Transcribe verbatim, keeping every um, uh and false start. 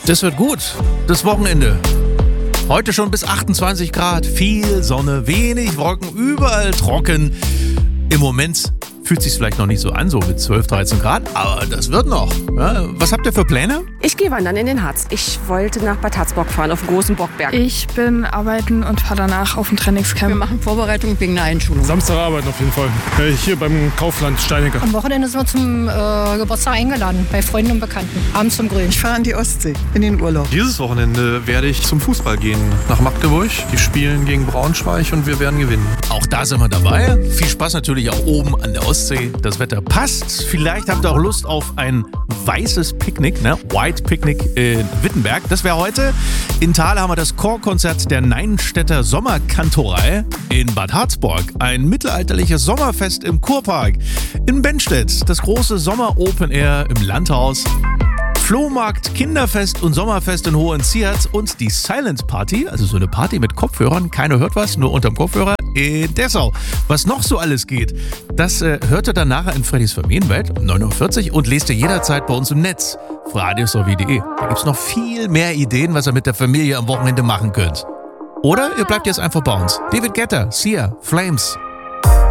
Das wird gut. Das Wochenende. Heute schon bis achtundzwanzig Grad. Viel Sonne, wenig Wolken, überall trocken. Im Moment fühlt sich vielleicht noch nicht so an, so mit zwölf, dreizehn Grad, aber das wird noch. Ja, was habt ihr für Pläne? Ich gehe wandern in den Harz. Ich wollte nach Bad Harzburg fahren, auf den großen Bockberg. Ich bin arbeiten und fahre danach auf ein Trainingscamp. Wir machen Vorbereitung wegen einer Einschulung. Samstag arbeiten auf jeden Fall. Äh, hier beim Kaufland Steinecker. Am Wochenende sind wir zum äh, Geburtstag eingeladen, bei Freunden und Bekannten. Abends zum Grillen. Ich fahre an die Ostsee, in den Urlaub. Dieses Wochenende werde ich zum Fußball gehen, nach Magdeburg. Die spielen gegen Braunschweig und wir werden gewinnen. Auch da sind wir dabei. Viel Spaß natürlich auch oben an der Ostsee. Das Wetter passt. Vielleicht habt ihr auch Lust auf ein weißes Picknick, ne? White Picnic in Wittenberg. Das wäre heute. In Thale haben wir das Chorkonzert der Neinstädter Sommerkantorei. In Bad Harzburg ein mittelalterliches Sommerfest im Kurpark. In Bennstedt das große Sommer-Open Air im Landhaus. Flohmarkt, Kinderfest und Sommerfest in Hohenziert und die Silent Party, also so eine Party mit Kopfhörern, keiner hört was, nur unterm Kopfhörer, in Dessau. Was noch so alles geht, das äh, hört ihr dann nachher in Freddys Familienwelt um neun Uhr vierzig und lest ihr jederzeit bei uns im Netz, radiosrw punkt de. Da gibt's noch viel mehr Ideen, was ihr mit der Familie am Wochenende machen könnt. Oder ihr bleibt jetzt einfach bei uns. David Guetta, Sia, Flames.